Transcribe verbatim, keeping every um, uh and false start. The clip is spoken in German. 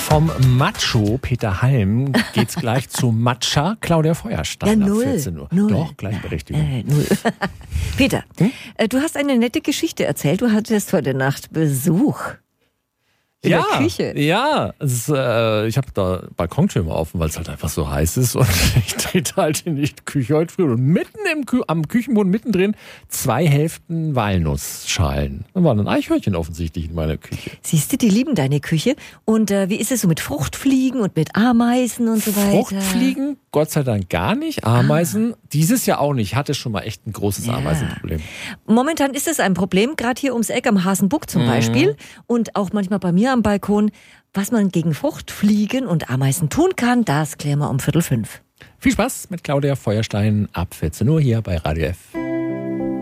Vom Macho Peter Halm geht's gleich zu Matcha Claudia Feuerstein. Ja, null. Ab vierzehn Uhr. Null. Doch, Gleichberechtigung. Äh, null. Peter, Hm? äh, du hast eine nette Geschichte erzählt. Du hattest heute Nacht Besuch. In ja, der Küche. Ja, es, äh, ich habe da Balkontürme offen, weil es halt einfach so heiß ist. Und ich trete halt in die Küche heute früh. Und mitten im Kü- am Küchenboden, mittendrin, zwei Hälften Walnussschalen. Da waren ein Eichhörnchen offensichtlich in meiner Küche. Siehst du, die lieben deine Küche. Und äh, wie ist es so mit Fruchtfliegen und mit Ameisen und so weiter? Fruchtfliegen, Gott sei Dank gar nicht. Ameisen, ah. dieses Jahr auch nicht. Ich hatte schon mal echt ein großes ja. Ameisenproblem. Momentan ist es ein Problem, gerade hier ums Eck am Hasenbuck zum mhm. Beispiel. Und auch manchmal bei mir am Balkon. Was man gegen Fruchtfliegen und Ameisen tun kann, das klären wir um Viertel fünf. Viel Spaß mit Claudia Feuerstein ab vierzehn Uhr hier bei Radio F.